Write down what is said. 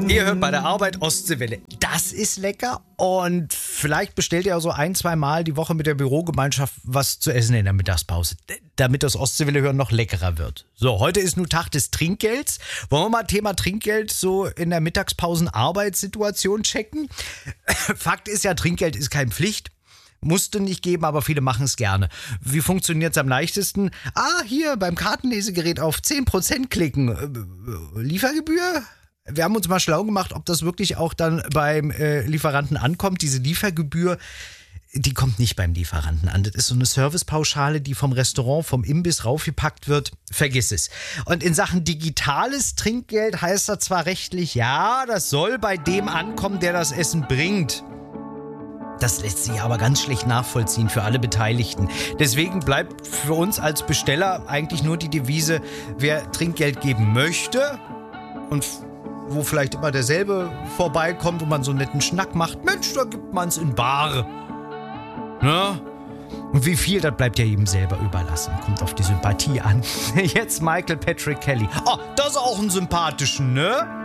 Ihr hört bei der Arbeit Ostseewelle. Das ist lecker und vielleicht bestellt ihr auch so 1-2 Mal die Woche mit der Bürogemeinschaft was zu essen in der Mittagspause, damit das Ostseewelle hören noch leckerer wird. So, heute ist nun Tag des Trinkgelds. Wollen wir mal Thema Trinkgeld so in der Mittagspausen-Arbeitssituation checken? Fakt ist ja, Trinkgeld ist keine Pflicht. Musste nicht geben, aber viele machen es gerne. Wie funktioniert es am leichtesten? Hier beim Kartenlesegerät auf 10% klicken. Liefergebühr? Wir haben uns mal schlau gemacht, ob das wirklich auch dann beim Lieferanten ankommt. Diese Liefergebühr, die kommt nicht beim Lieferanten an. Das ist so eine Servicepauschale, die vom Restaurant, vom Imbiss raufgepackt wird. Vergiss es. Und in Sachen digitales Trinkgeld heißt das zwar rechtlich, ja, das soll bei dem ankommen, der das Essen bringt. Das lässt sich aber ganz schlecht nachvollziehen für alle Beteiligten. Deswegen bleibt für uns als Besteller eigentlich nur die Devise, wer Trinkgeld geben möchte und wo vielleicht immer derselbe vorbeikommt, wo man so einen netten Schnack macht. Mensch, da gibt man es in Bar. Ne? Und wie viel, das bleibt ja jedem selber überlassen. Kommt auf die Sympathie an. Jetzt Michael Patrick Kelly. Das ist auch ein sympathischen, ne?